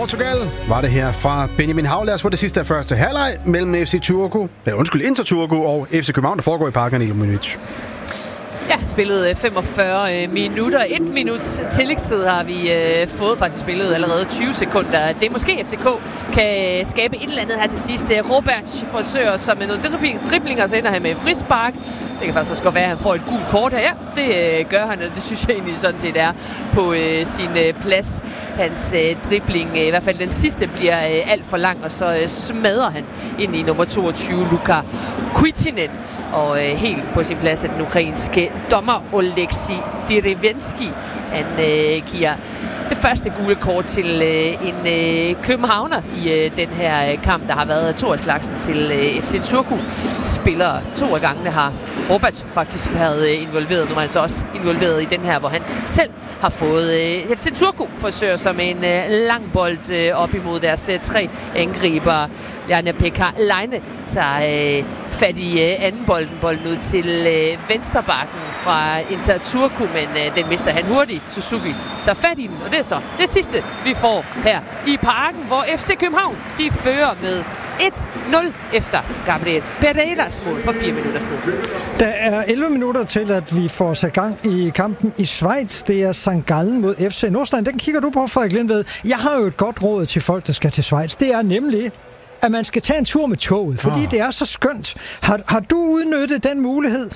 Portugal var det her fra Benjamin Hav. Lad os få det sidste af første halvleg mellem Inter Turku og FC København, der foregår i Parken i Ilominic. Ja, spillet 45 minutter. 1 minuts tillægstid har vi fået faktisk spillet allerede 20 sekunder. Det er måske FCK kan skabe et eller andet her til sidst. Robert forsøger så med noget driblinger, så ender han med en frispark. Det kan faktisk også godt være, at han får et gult kort her. Ja, det gør han, og det synes jeg egentlig sådan set er på sin plads. Hans dribling, i hvert fald den sidste, bliver alt for lang, og så smadrer han ind i nummer 22, Luka Kuitinen. Og helt på sin plads er den ukrainske dommer Oleksij Derevensky. Han giver det første gule kort til en københavner i den her kamp. Der har været 2 af slagsen til FC Turku. Spillere 2 af gangene har Robert faktisk været involveret. Nu er han så også involveret i den her, hvor han selv har fået FC Turku forsøger som en lang bold op imod deres 3 angriber. Jarno-Pekka Laine tager fat i anden bolden ud til venstrebakken fra Inter Turku, men den mister han hurtigt. Suzuki tager fat i den, og det er så det sidste, vi får her i Parken, hvor FC København de fører med 1-0 efter Gabriel Pereiras mål for 4 minutter siden. Der er 11 minutter til, at vi får sat gang i kampen i Schweiz. Det er St. Gallen mod FC Nordsjælland. Den kigger du på, Frederik Lindved. Jeg har jo et godt råd til folk, der skal til Schweiz. Det er nemlig, at man skal tage en tur med toget, fordi det er så skønt. Har du udnyttet den mulighed?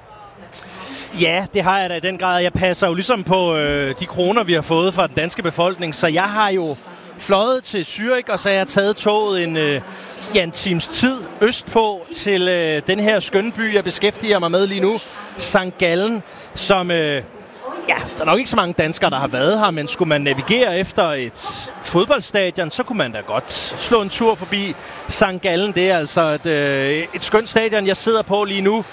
Ja, det har jeg da i den grad. Jeg passer jo ligesom på de kroner, vi har fået fra den danske befolkning, så jeg har jo fløjet til Zürich, og så har jeg taget toget en times tid østpå til den her skønne by, jeg beskæftiger mig med lige nu, St. Gallen, som... Ja, der er nok ikke så mange danskere, der har været her, men skulle man navigere efter et fodboldstadion, så kunne man da godt slå en tur forbi St. Gallen. Det er altså et skønt stadion, jeg sidder på lige nu.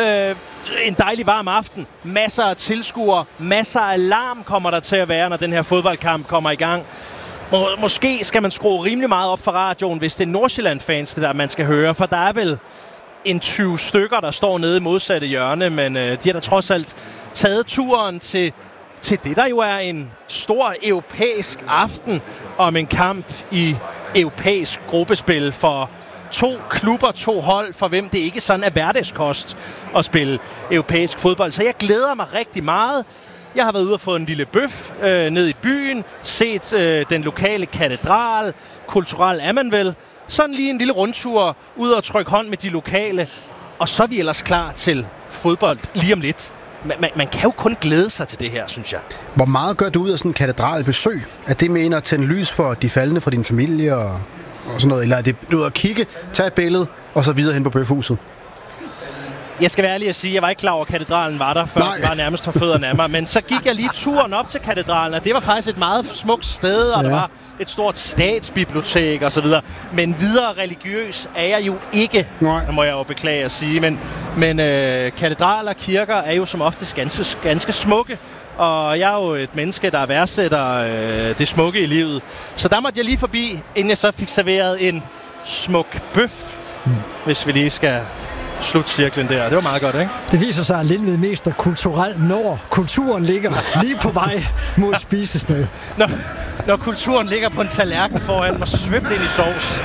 En dejlig varm aften. Masser af tilskuere, masser af larm kommer der til at være, når den her fodboldkamp kommer i gang. Måske skal man skrue rimelig meget op for radioen, hvis det er Nordsjælland-fans, det der man skal høre, for der er vel en 20 stykker, der står nede i modsatte hjørne, men de har da trods alt taget turen til det, der jo er en stor europæisk aften om en kamp i europæisk gruppespil for 2 klubber, 2 hold, for hvem det ikke sådan er hverdagskost at spille europæisk fodbold. Så jeg glæder mig rigtig meget. Jeg har været ude og fået en lille bøf ned i byen, set den lokale katedral, kulturel er man vel. Sådan lige en lille rundtur, ud og trykke hånd med de lokale, og så er vi ellers klar til fodbold lige om lidt. Man kan jo kun glæde sig til det her, synes jeg. Hvor meget gør du ud af sådan en katedralbesøg? Er det med at tænde lys for de faldne fra din familie og sådan noget? Eller er det ud at kigge, tage et billede og så videre hen på bøfhuset? Jeg skal være ærlig at sige, at jeg var ikke klar over, at katedralen var der, før den var nærmest for fødderne af mig. Men så gik jeg lige turen op til katedralen, og det var faktisk et meget smukt sted, og der var et stort statsbibliotek og så videre. Men videre religiøs er jeg jo ikke, må jeg jo beklage at sige. Men katedraler og kirker er jo som oftest ganske smukke. Og jeg er jo et menneske, der værdsætter det smukke i livet. Så der måtte jeg lige forbi, inden jeg så fik serveret en smuk bøf, hvis vi lige skal slutcirklen der. Det var meget godt, ikke? Det viser sig, at Lindved mest er kulturel, når kulturen ligger lige på vej mod et spisested. Når kulturen ligger på en tallerken foran mig, svøbt ind i sovs.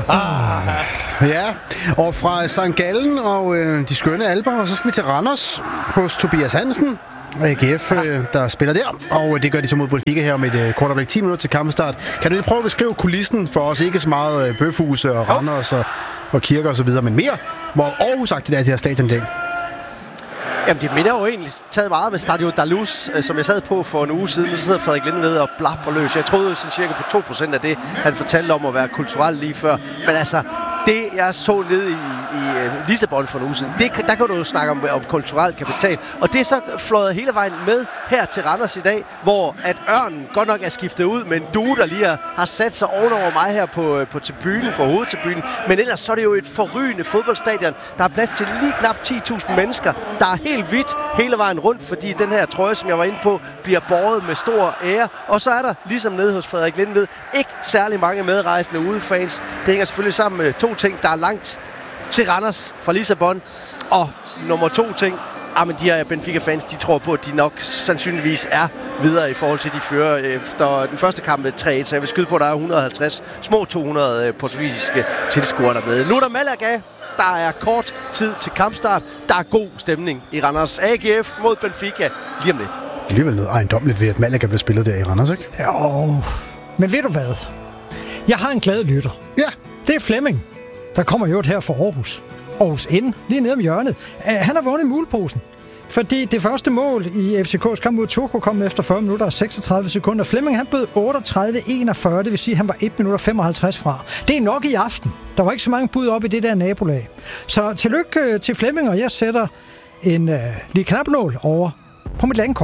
Ja, og fra St. Gallen og de skønne alper, og så skal vi til Randers hos Tobias Hansen. AGF, der spiller der, og det gør de så mod Benfica her om et kort øjeblik, 10 minutter til kampstart. Kan du lige prøve at beskrive kulissen for os? Ikke så meget bøfhuse og Randers og kirker og så videre, men mere, hvor Aarhus-agtigt er det her stadion i dag. Jamen, det minder jo egentlig taget meget med Stadio Dalus, som jeg sad på for en uge siden. Nu sidder Frederik Lindved og blabber løs. Jeg troede sådan cirka på 2% af det, han fortalte om at være kulturel lige før. Men altså, det jeg så nede i Lissabon for en uge siden, der kan du jo snakke om kulturel kapital. Og det er så fløjet hele vejen med her til Randers i dag, hvor at Ørnen godt nok er skiftet ud med en due, der lige har sat sig ovenover mig her på tribunen, på hovedtribunen. Men ellers så er det jo et forrygende fodboldstadion. Der er plads til lige knap 10.000 mennesker. Der er helt hvidt hele vejen rundt, fordi den her trøje, som jeg var inde på, bliver båret med stor ære. Og så er der, ligesom nede hos Frederik Lindved, ikke særlig mange medrejsende udefans. Det hænger selvfølgelig sammen med 2 ting. Der er langt til Randers fra Lissabon. Og nummer 2 ting, men de her Benfica-fans, de tror på, at de nok sandsynligvis er videre i forhold til, de fører efter den første kamp med 3-1, så jeg vil skyde på, at der er 150, små 200 portugisiske tilskuere dernede. Nu er der Malaga. Der er kort tid til kampstart. Der er god stemning i Randers. AGF mod Benfica lige om lidt. Alligevel noget ejendommeligt ved, at Malaga blev spillet der i Randers, ikke? Jo, men ved du hvad? Jeg har en glad lytter. Ja. Det er Flemming, der kommer jo her fra Aarhus. Aarhus N, lige nede om hjørnet. Han har vundet muleposen. Fordi det første mål i FCK's kamp mod Turku kom efter 40 minutter og 36 sekunder. Flemming, han bød 38-41, det vil sige, at han var 1 minut og 55 fra. Det er nok i aften. Der var ikke så mange bud op i det der nabolag. Så tillykke til Flemming, og jeg sætter en lige knapnål over på mit landkort.